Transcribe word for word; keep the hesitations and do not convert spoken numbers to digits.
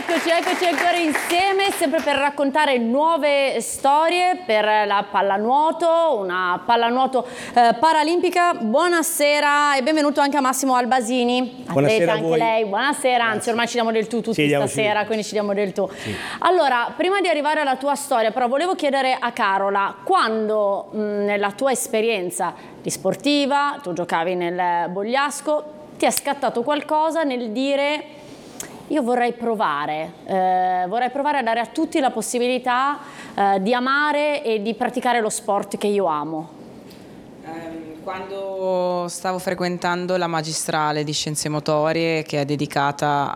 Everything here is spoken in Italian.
Eccoci, eccoci ancora insieme, sempre per raccontare nuove storie per la pallanuoto, una pallanuoto eh, paralimpica. Buonasera e benvenuto anche a Massimo Albasini, atleta anche lei. Buonasera, anzi ormai ci diamo del tu tutti sì, stasera, quindi ci diamo del tu. Sì. Allora, prima di arrivare alla tua storia, però volevo chiedere a Carola, quando mh, nella tua esperienza di sportiva, tu giocavi nel Bogliasco, ti è scattato qualcosa nel dire: io vorrei provare, eh, vorrei provare a dare a tutti la possibilità eh, di amare e di praticare lo sport che io amo? Quando stavo frequentando la magistrale di scienze motorie, che è dedicata